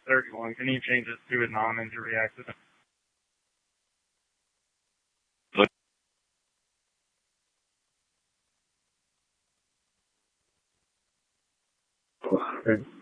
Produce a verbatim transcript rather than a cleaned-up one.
thirty-one. Can you change this to a non-injury accident? Okay.